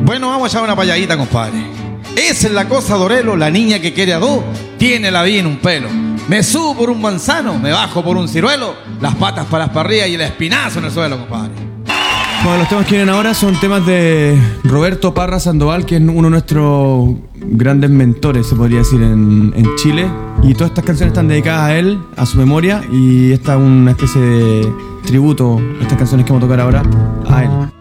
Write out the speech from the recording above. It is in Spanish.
Bueno, vamos a echar una payadita, compadre. Esa es la cosa, Dorelo, la niña que quiere a dos, tiene la vida en un pelo. Me subo por un manzano, me bajo por un ciruelo, las patas para las parrillas y el espinazo en el suelo, compadre. Bueno, los temas que vienen ahora son temas de Roberto Parra Sandoval, que es uno de nuestros grandes mentores, se podría decir, en Chile. Y todas estas canciones están dedicadas a él, a su memoria, y esta es una especie de tributo, estas canciones que vamos a tocar ahora, a él.